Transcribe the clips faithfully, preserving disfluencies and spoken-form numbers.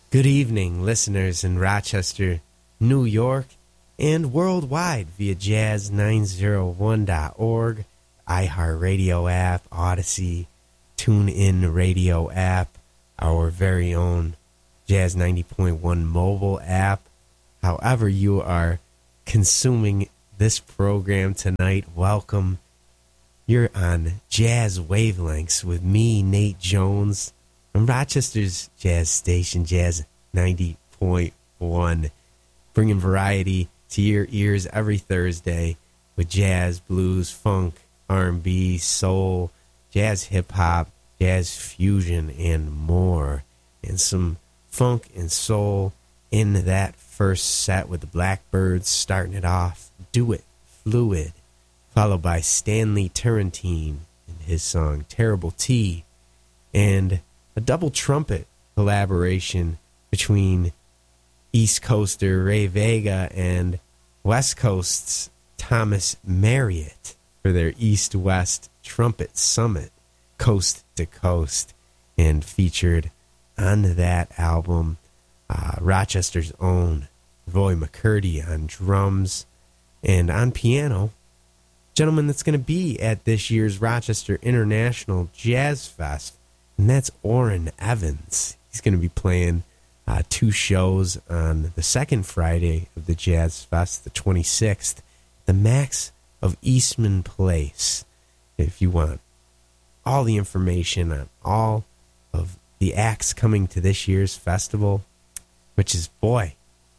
Good evening, listeners in Rochester, New York, and worldwide via jazz nine oh one dot org, iHeartRadio app, Odyssey, TuneIn Radio app, our very own Jazz ninety point one mobile app. However you are consuming this program tonight, welcome. You're on Jazz Wavelengths with me, Nate Jones, from Rochester's jazz station, Jazz ninety point one, bringing variety to your ears every Thursday with jazz, blues, funk, R and B, soul, jazz hip-hop, jazz fusion, and more. And some funk and soul in that first set with the Blackbirds starting it off. Do It, Fluid, followed by Stanley Turrentine and his song Terrible T, and a double trumpet collaboration between East Coaster Ray Vega and West Coast's Thomas Marriott for their East-West Trumpet Summit, Coast to Coast, and featured on that album uh, Rochester's own Roy McCurdy on drums, and on piano, gentleman that's going to be at this year's Rochester International Jazz Fest, and that's Orrin Evans. He's going to be playing uh, two shows on the second Friday of the Jazz Fest, the twenty-sixth, the Max of Eastman Place. If you want all the information on all of the acts coming to this year's festival, which is, boy,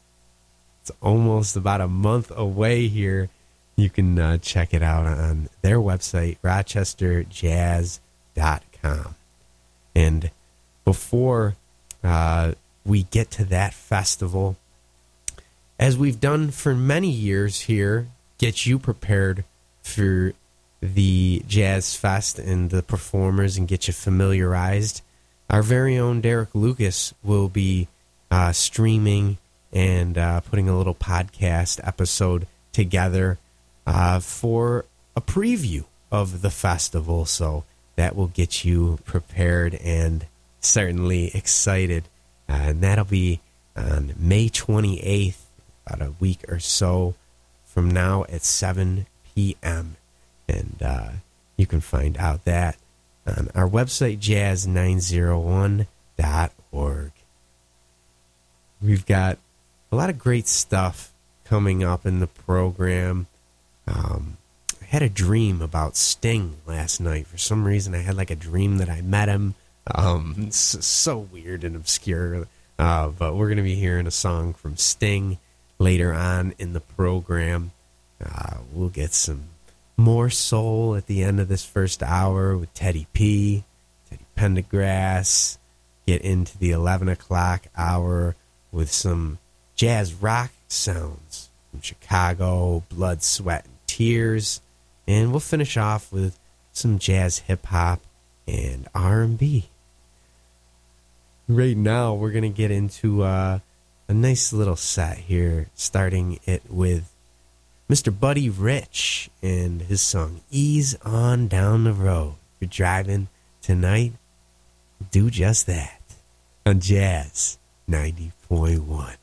it's almost about a month away here, you can uh, check it out on their website, rochester jazz dot com. And before uh, we get to that festival, as we've done for many years here, get you prepared for the Jazz Fest and the performers and get you familiarized, our very own Derek Lucas will be uh, streaming and uh, putting a little podcast episode together uh, for a preview of the festival. So that will get you prepared and certainly excited. Uh, and that'll be on May twenty-eighth, about a week or so from now at seven p.m. And uh, you can find out that on our website, jazz nine oh one dot org. We've got a lot of great stuff coming up in the program. Um, I had a dream about Sting last night. For some reason, I had like a dream that I met him. Um, it's so weird and obscure. Uh, but we're going to be hearing a song from Sting later on in the program. Uh, we'll get some more soul at the end of this first hour with Teddy P, Teddy Pendergrass. Get into the eleven o'clock hour with some jazz rock sounds from Chicago, Blood, Sweat, and Tears. And we'll finish off with some jazz hip-hop and R and B. Right now, we're going to get into uh, a nice little set here, starting it with Mister Buddy Rich and his song, Ease On Down the Road. If you're driving tonight, do just that on Jazz ninety point one.